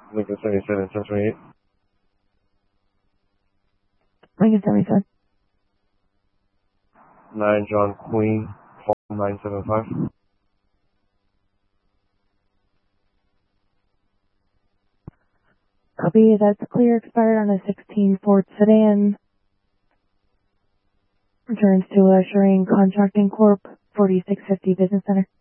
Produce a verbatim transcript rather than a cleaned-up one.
Lincoln seventy-seven, ten twenty-eight. Lincoln seventy-seven. nine John Queen, Paul nine seven five. Copy, that's clear, expired on a sixteen Ford sedan. Returns to Ushering Contracting Corp, forty-six fifty Business Center.